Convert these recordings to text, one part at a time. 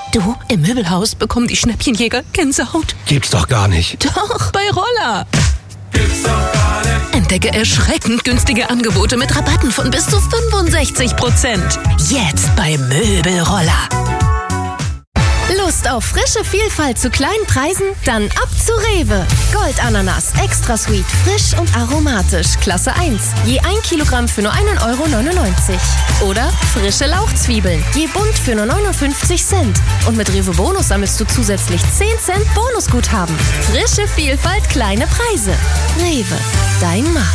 Du, im Möbelhaus bekommen die Schnäppchenjäger Gänsehaut. Gibt's doch gar nicht. Doch, bei Roller. Gibt's doch gar nicht. Entdecke erschreckend günstige Angebote mit Rabatten von bis zu 65%. Jetzt bei Möbelroller. Lust auf frische Vielfalt zu kleinen Preisen? Dann ab zu Rewe. Goldananas, extra sweet, frisch und aromatisch, Klasse 1. Je 1 Kilogramm für nur 1,99 €. Oder frische Lauchzwiebeln, je bunt für nur 59 Cent. Und mit Rewe Bonus sammelst du zusätzlich 10 Cent Bonusguthaben. Frische Vielfalt, kleine Preise. Rewe, dein Markt.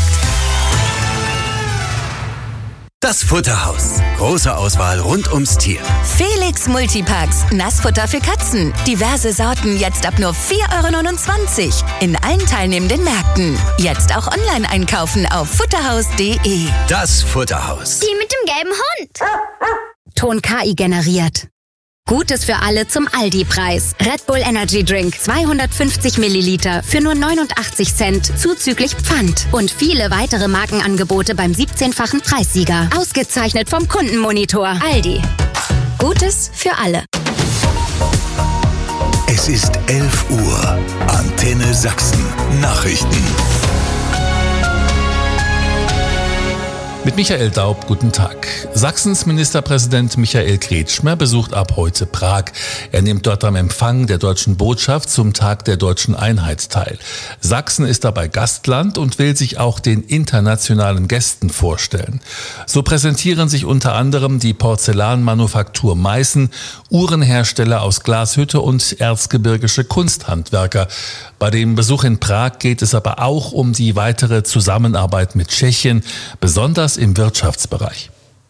Das Futterhaus. Große Auswahl rund ums Tier. Felix Multipacks. Nassfutter für Katzen. Diverse Sorten jetzt ab nur 4,29 € in allen teilnehmenden Märkten. Jetzt auch online einkaufen auf futterhaus.de. Das Futterhaus. Die mit dem gelben Hund. Ton KI generiert. Gutes für alle zum Aldi-Preis. Red Bull Energy Drink 250 Milliliter für nur 89 Cent zuzüglich Pfand. Und viele weitere Markenangebote beim 17-fachen Preissieger. Ausgezeichnet vom Kundenmonitor. Aldi. Gutes für alle. Es ist 11 Uhr. Antenne Sachsen. Nachrichten. Mit Michael Daub, guten Tag. Sachsens Ministerpräsident Michael Kretschmer besucht ab heute Prag. Er nimmt dort am Empfang der deutschen Botschaft zum Tag der deutschen Einheit teil. Sachsen ist dabei Gastland und will sich auch den internationalen Gästen vorstellen. So präsentieren sich unter anderem die Porzellanmanufaktur Meißen, Uhrenhersteller aus Glashütte und erzgebirgische Kunsthandwerker. Bei dem Besuch in Prag geht es aber auch um die weitere Zusammenarbeit mit Tschechien, besonders im Wirtschaftsbereich.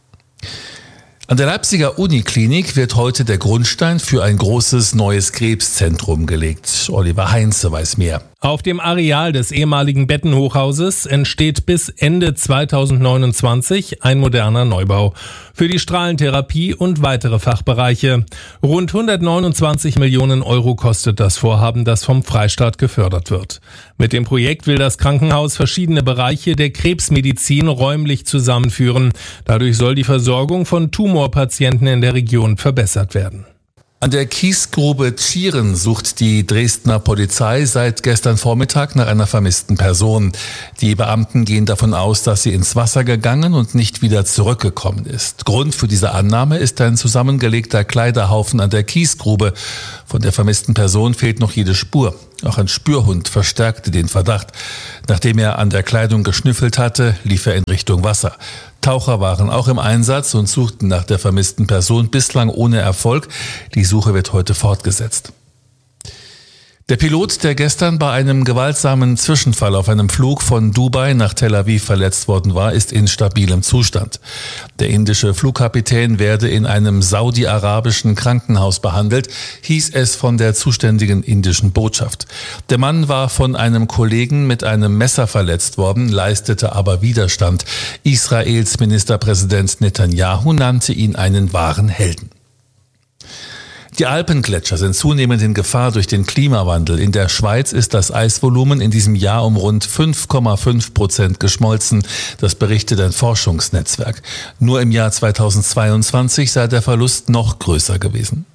An der Leipziger Uniklinik wird heute der Grundstein für ein großes neues Krebszentrum gelegt. Oliver Heinze weiß mehr. Auf dem Areal des ehemaligen Bettenhochhauses entsteht bis Ende 2029 ein moderner Neubau für die Strahlentherapie und weitere Fachbereiche. Rund 129 Millionen € kostet das Vorhaben, das vom Freistaat gefördert wird. Mit dem Projekt will das Krankenhaus verschiedene Bereiche der Krebsmedizin räumlich zusammenführen. Dadurch soll die Versorgung von Tumorpatienten in der Region verbessert werden. An der Kiesgrube Tschieren sucht die Dresdner Polizei seit gestern Vormittag nach einer vermissten Person. Die Beamten gehen davon aus, dass sie ins Wasser gegangen und nicht wieder zurückgekommen ist. Grund für diese Annahme ist ein zusammengelegter Kleiderhaufen an der Kiesgrube. Von der vermissten Person fehlt noch jede Spur. Auch ein Spürhund verstärkte den Verdacht. Nachdem er an der Kleidung geschnüffelt hatte, lief er in Richtung Wasser. Taucher waren auch im Einsatz und suchten nach der vermissten Person, bislang ohne Erfolg. Die Suche wird heute fortgesetzt. Der Pilot, der gestern bei einem gewaltsamen Zwischenfall auf einem Flug von Dubai nach Tel Aviv verletzt worden war, ist in stabilem Zustand. Der indische Flugkapitän werde in einem saudi-arabischen Krankenhaus behandelt, hieß es von der zuständigen indischen Botschaft. Der Mann war von einem Kollegen mit einem Messer verletzt worden, leistete aber Widerstand. Israels Ministerpräsident Netanyahu nannte ihn einen wahren Helden. Die Alpengletscher sind zunehmend in Gefahr durch den Klimawandel. In der Schweiz ist das Eisvolumen in diesem Jahr um rund 5,5% geschmolzen. Das berichtet ein Forschungsnetzwerk. Nur im Jahr 2022 sei der Verlust noch größer gewesen.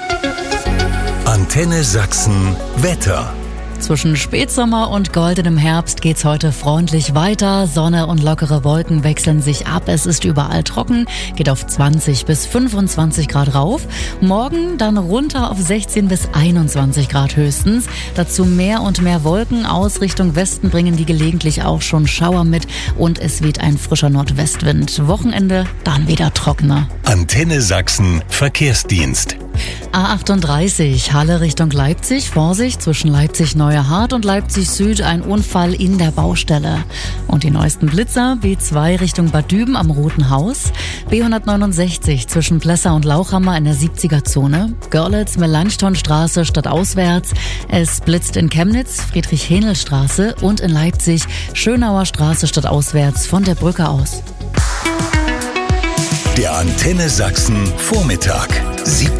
Antenne Sachsen Wetter. Zwischen Spätsommer und goldenem Herbst geht's heute freundlich weiter. Sonne und lockere Wolken wechseln sich ab. Es ist überall trocken, geht auf 20 bis 25 Grad rauf. Morgen dann runter auf 16 bis 21 Grad höchstens. Dazu mehr und mehr Wolken. Aus Richtung Westen bringen die gelegentlich auch schon Schauer mit. Und es weht ein frischer Nordwestwind. Wochenende dann wieder trockener. Antenne Sachsen Verkehrsdienst. A38, Halle Richtung Leipzig. Vorsicht, zwischen Leipzig-Neuerhardt und Leipzig Süd ein Unfall in der Baustelle. Und die neuesten Blitzer, B2 Richtung Bad Düben am Roten Haus. B169 zwischen Plessa und Lauchhammer in der 70er-Zone. Görlitz-Melanchthon-Straße stadtauswärts. Es blitzt in Chemnitz, Friedrich-Hähnel-Straße und in Leipzig Schönauer Straße stadtauswärts von der Brücke aus. Der Antenne Sachsen Vormittag. 17